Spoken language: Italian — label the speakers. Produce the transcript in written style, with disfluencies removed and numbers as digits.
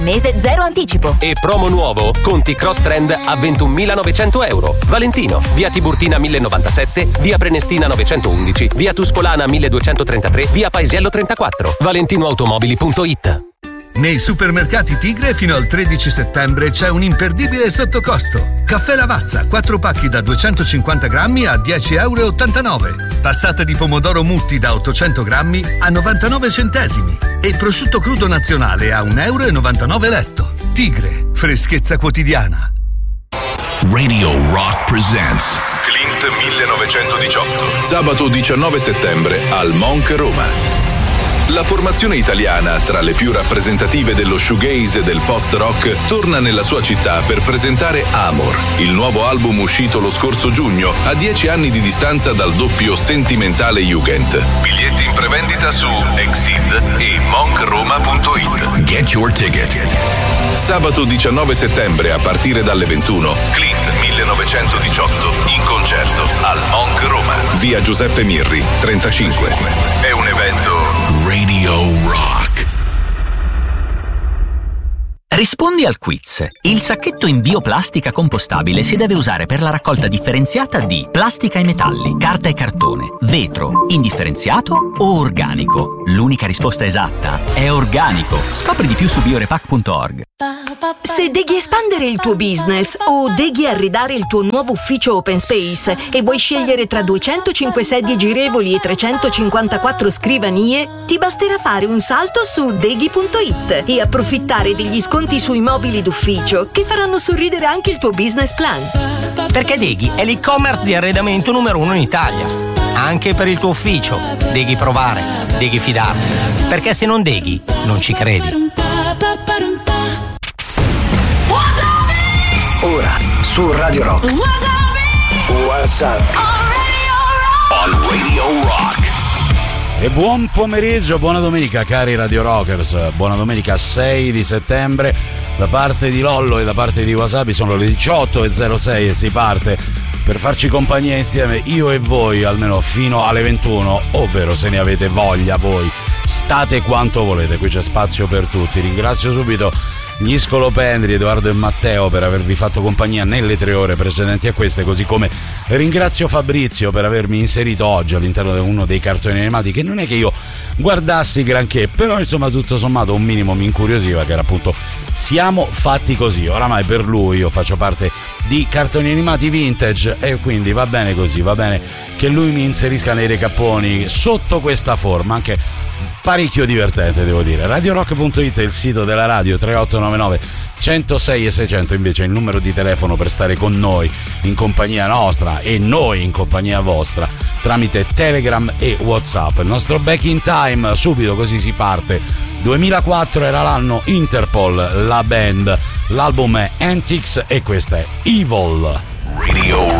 Speaker 1: Mese zero anticipo.
Speaker 2: E promo nuovo, conti Cross Trend a 21.900 euro. Valentino, via Tiburtina 1097, via Prenestina 911, via Tuscolana 1233, via Paesiello 34. ValentinoAutomobili.it.
Speaker 3: Nei supermercati Tigre fino al 13 settembre c'è un imperdibile sottocosto. Caffè Lavazza, 4 pacchi da 250 grammi a 10,89 euro. Passata di pomodoro Mutti da 800 grammi a 99 centesimi. E prosciutto crudo nazionale a 1,99 euro letto. Tigre, freschezza quotidiana.
Speaker 4: Radio Rock presents Clint 1918. Sabato 19 settembre al Monk Roma. La formazione italiana, tra le più rappresentative dello shoegaze e del post-rock, torna nella sua città per presentare Amor, il nuovo album uscito lo scorso giugno, a 10 anni di distanza dal doppio sentimentale Jugend. Biglietti in prevendita su Exit e monkroma.it. Get your ticket. Sabato 19 settembre a partire dalle 21, Clint 1918 in concerto al Monk Roma, via Giuseppe Mirri, 35. È un evento Radio Rock.
Speaker 5: Rispondi al quiz. Il sacchetto in bioplastica compostabile si deve usare per la raccolta differenziata di plastica e metalli, carta e cartone, vetro, indifferenziato o organico. L'unica risposta esatta è organico. Scopri di più su biorepack.org.
Speaker 6: Se deghi espandere il tuo business o deghi arredare il tuo nuovo ufficio open space e vuoi scegliere tra 205 sedie girevoli e 354 scrivanie, ti basterà fare un salto su deghi.it e approfittare degli sconti sui mobili d'ufficio che faranno sorridere anche il tuo business plan.
Speaker 7: Perché Deghi è l'e-commerce di arredamento numero 1 in Italia. Anche per il tuo ufficio. Deghi provare, Deghi fidarti. Perché se non Deghi, non ci credi.
Speaker 8: Ora su Radio Rock. WhatsApp
Speaker 4: on Radio Rock.
Speaker 9: E buon pomeriggio, buona domenica cari Radio Rockers, buona domenica 6 di settembre, da parte di Lollo e da parte di Wasabi sono le 18.06 e si parte per farci compagnia insieme io e voi almeno fino alle 21, ovvero se ne avete voglia voi, state quanto volete, qui c'è spazio per tutti. Ringrazio subito gli Scolopendri, Edoardo e Matteo, per avervi fatto compagnia nelle 3 ore precedenti a queste, così come ringrazio Fabrizio per avermi inserito oggi all'interno di uno dei cartoni animati che non è che io guardassi granché, però insomma tutto sommato un minimo mi incuriosiva, che era appunto Siamo fatti così. Oramai per lui io faccio parte di cartoni animati vintage e quindi va bene così, va bene che lui mi inserisca nei recapponi sotto questa forma, anche parecchio divertente devo dire. RadioRock.it è il sito della radio, 3899 106 e 600 invece è il numero di telefono per stare con noi in compagnia nostra e noi in compagnia vostra tramite Telegram e WhatsApp. Il nostro back in time subito, così si parte. 2004 era l'anno Interpol, la band, l'album è Antics e questa è Evil.
Speaker 4: Radio